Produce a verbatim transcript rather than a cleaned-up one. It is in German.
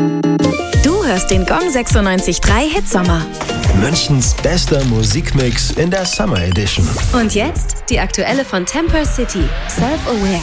Du hörst den Gong sechsundneunzig Komma drei Hitsommer. Münchens bester Musikmix in der Summer Edition. Und jetzt die aktuelle von Temper City, Self-Aware.